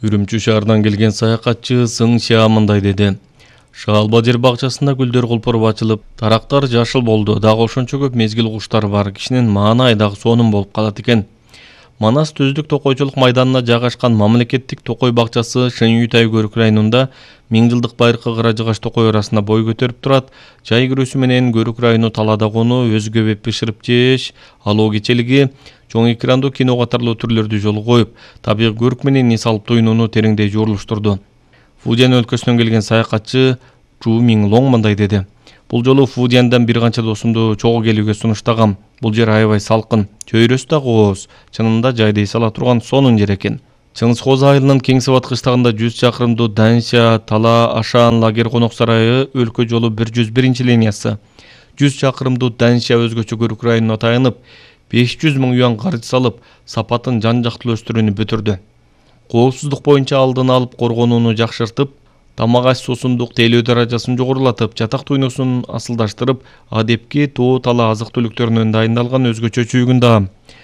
Үрүмчү шаарынан келген саякатчы Сың Шиа мындай деди. Шаалба жер бакчасында гүлдөр колпоруп ачылып, тарактар жашыл болду. Дагы ошончо көп мезгил куштары бар. Кишинин маанай дагы сонун болуп калат экен. Манас Түздүк токойчулук майданына жайгашкан мамлекеттик токой бакчасы Шынюй-Тай көрүк районунда 1000 жылдык байыркы Кыра-Жыгач токой арасында бой көтөрүп турат. Жай кирүүсү менен көрүк району талаада конуу, өзгө беп бышырып жеш, алуу кечелиги, чоң экрандуу кино катарлуу түрлөрдү жолго коюп, табигый көрүк менен эс алып туйнууну тереңдей жуурулуштурду. Фудзян өлкөсүнөн келген саякатчы Чу Минглонг мындай деди. Бул жолу Фудзяндан бир канча досумду чогуу келүүгө сунуштагам. Бул жер аябай салкын, чөйрөсү да кооз, чынында жайды эс ала турган сонун жер экен. Чыңгыз Коза айылынын Кеңсебат кыштагында 100 чакырымдуу Даньша Тала Ашан лагер конок сарайы өлкө жолу 101 линиясы. 100 чакырымдуу Даньша өзгөчө көрүк районуна таянып, 500 000 юан каржы салып, сапатын жан-жактуу өстүрүүнү бүтүрдү. Коопсуздук боюнча алдын алып коргонууну жакшыртып, тамак аш суусундук тейлөө даражасын жогорулатып, чатак туйнусун асылдаштырып, адепки тоо тала азык түлүктөрүнөн дайындалган өзгөчө чүйгүн да.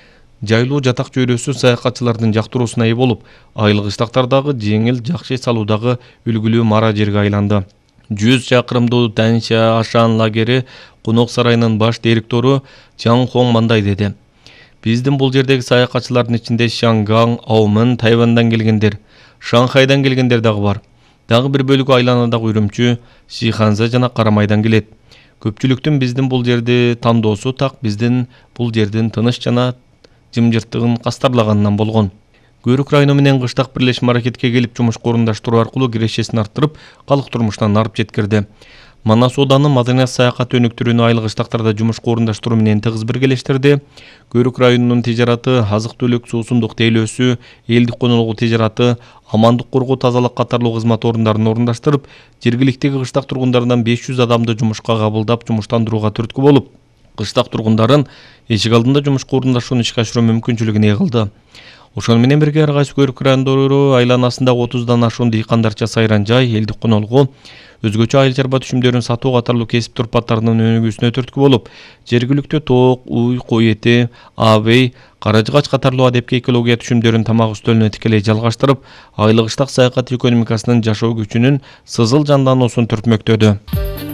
Жайлуу жатак чөйрөсү саякатчылардын жактыруусуна ээ болуп, айыл кыштактардагы жеңил жакшы эс алуудагы үлгүлүү мара жерге айланды. 100 чакырымдуу Даньша Ашан лагери конок сарайынын баш директору Чан Хонг мындай деди. Биздин бул жердеги саякатчылардын ичинде Шанган, Аумын, Тайвандан келгендер, Шанхайдан келгендер дагы бар. Дагы бир бөлүгү айланадагы Үрүмчү, Сиханза жана Карамайдан келет. Көпчүлүктүн биздин бул жерди тандоосу так биздин бул жердин тыныч жана жымжырттыгын кастарлаганынан болгон. Көрүк району менен кыштак бирлешме аракетке келип жумушка орундаштыруу аркылуу кирешесин арттырып, калк турмушунан арып жеткирди. Манас ооданы маданият саякат өнүктүрүүнү айыл кыштактарда жумушка орундаштыруу менен тыгыз биргелештирди. Көрүк районунун тижараты, азык-түлүк, суусундук тейлөөсү, элдик конолугу тижараты, амандык коргоо, тазалык катарлуу кызмат орундарын орундаштырып, жергиликтеги кыштак тургундарынан 500 адамды жумушка кабылдап, жумуштандырууга түрткү болуп, кыштак тургундарын эшик алдында жумушка орундашууну ишке ашыруу мүмкүнчүлүгүн ээ кылды. Ошону менен бирге ар кайсы көрүк райондору айланасында 30дан ашуун дыйкандарча сайран жай, элдик конолугу, өзгөчө айыл чарба түшүмдөрүн сатуу катарлуу кесип турпаттарынын өнүгүүсүнө түрткү болуп, жергиликтүү тоок, уй, кой эти, абый, Кара-Жыгач катарлуу адепки экология түшүмдөрүн тамак үстөлүнө тикелей жалгаштырып, айыл кыштак саякат экономикасынын жашоо күчүнүн сызыл жандануусун түртмөктөдү.